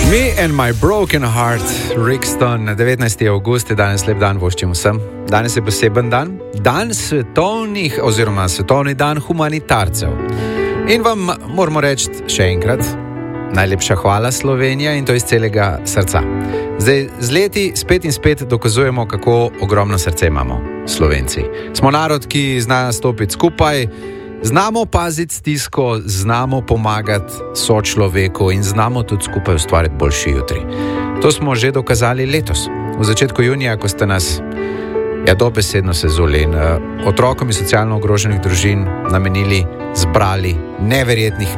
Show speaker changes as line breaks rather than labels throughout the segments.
Me and my broken heart, Rixton, 19. avgust je danes lep dan, voščim vsem. Danes je poseben dan, svetovni dan humanitarcev. In vam moramo reči še enkrat, najlepša hvala Slovenija in to iz celega srca. Zdaj, z leti spet in spet dokazujemo, kako ogromno srce imamo Slovenci. Smo narod, ki zna stopiti skupaj, znamo paziti stisko, znamo pomagati sočloveku in znamo tudi skupaj ustvariti boljši jutri. To smo že dokazali letos. V začetku junija, ko ste nas dobesedno sezuli in otrokom iz socialno ogroženih družin namenili, zbrali neverjetnih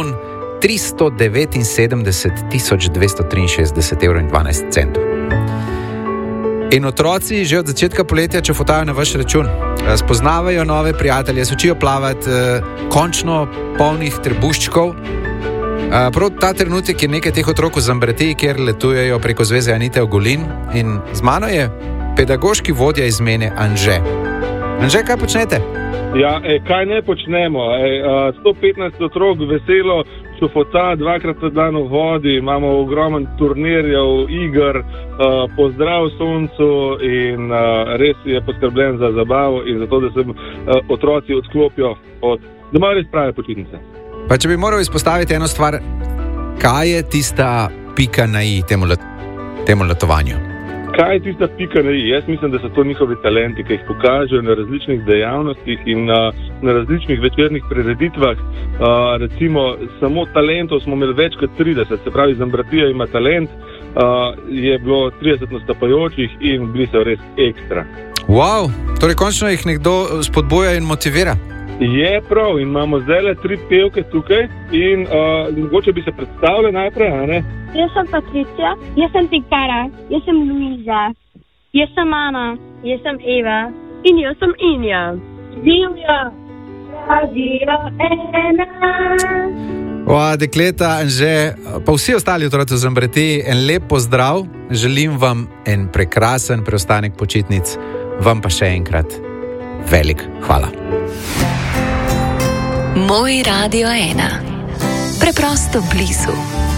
1.379.263,12 €. In otroci že od začetka poletja čofotajo na vaš račun. Spoznavajo nove prijatelje, se učijo plavati, končno polnih trebuščkov. Prav ta trenutek je nekaj teh otrok v Zambretiji, kjer letujejo preko zveze Anite Ogulin, in z mano je pedagoški vodja izmene Anže. Anže, kaj počnete?
Ja, kaj ne počnemo? 115 otrok veselo šofota, 2-krat na dan v vodi, imamo ogromen turnirjev, iger, pozdrav soncu in res je poskrbljen za zabavo in zato, da se otroci odklopijo od doma res prave počitnice.
Pa če bi moral izpostaviti eno stvar, kaj je tista pika na i temu letovanju?
Kaj je tista pika na i? Jaz mislim, da so to njihovi talenti, ki jih pokažejo na različnih dejavnostih in na različnih večernih prireditvah. Recimo, samo talentov smo imeli več kot 30, se pravi, Zambratija ima talent, je bilo 30 nastopajočih in bili so res ekstra.
Wow, torej končno jih nekdo spodbuja in motivira.
Je prav, in imamo zdaj 3 pevke tukaj in mogoče bi se predstavili najprej, a ne?
Jaz sem Patricija, jaz sem Tikara, jaz sem Luiza, jaz sem Ana, jaz sem Eva in jaz sem Inja. Divja, Radio Ena.
Dekleta, Anže, pa vsi ostali otroci v Zambretiji, en lep pozdrav, želim vam en prekrasen preostanek počitnic, vam pa še enkrat velik hvala.
Moj Radio 1. Preprosto blizu.